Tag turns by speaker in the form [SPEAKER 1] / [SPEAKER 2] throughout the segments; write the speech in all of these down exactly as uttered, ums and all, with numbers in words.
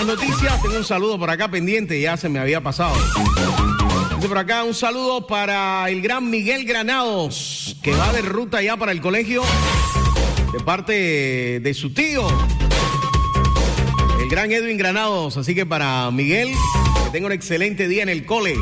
[SPEAKER 1] las noticias, tengo un saludo por acá pendiente, ya se me había pasado. Dice por acá un saludo para el gran Miguel Granados, que va de ruta ya para el colegio, de parte de su tío, el gran Edwin Granados. Así que para Miguel, que tenga un excelente día en el cole.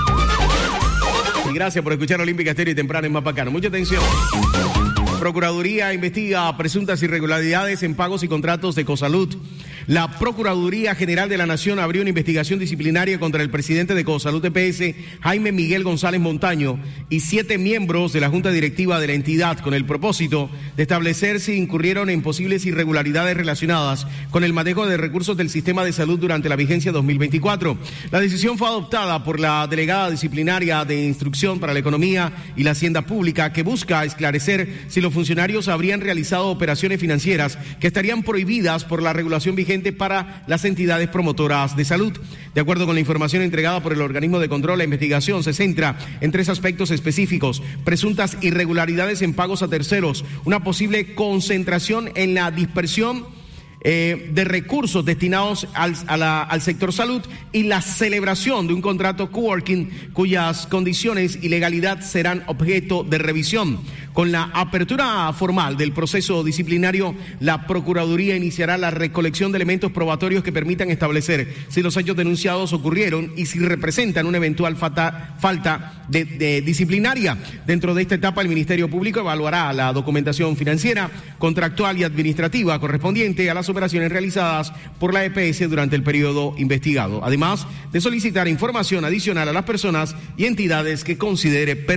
[SPEAKER 1] Y gracias por escuchar Olímpica Estéreo y Temprano en Más Bacano. Mucha atención. Procuraduría investiga presuntas irregularidades en pagos y contratos de Ecosalud. La Procuraduría General de la Nación abrió una investigación disciplinaria contra el presidente de Ecosalud E P S, Jaime Miguel González Montaño, y siete miembros de la Junta Directiva de la entidad, con el propósito de establecer si incurrieron en posibles irregularidades relacionadas con el manejo de recursos del sistema de salud durante la vigencia dos mil veinticuatro. La decisión fue adoptada por la Delegada Disciplinaria de Instrucción para la Economía y la Hacienda Pública, que busca esclarecer si los funcionarios habrían realizado operaciones financieras que estarían prohibidas por la regulación vigente para las entidades promotoras de salud. De acuerdo con la información entregada por el organismo de control, la investigación se centra en tres aspectos específicos: presuntas irregularidades en pagos a terceros, una posible concentración en la dispersión Eh, de recursos destinados al, a la, al sector salud, y la celebración de un contrato coworking cuyas condiciones y legalidad serán objeto de revisión. Con la apertura formal del proceso disciplinario, la Procuraduría iniciará la recolección de elementos probatorios que permitan establecer si los hechos denunciados ocurrieron y si representan una eventual falta, falta de, de disciplinaria. Dentro de esta etapa, el Ministerio Público evaluará la documentación financiera, contractual y administrativa correspondiente a las operaciones realizadas por la E P S durante el periodo investigado, además de solicitar información adicional a las personas y entidades que considere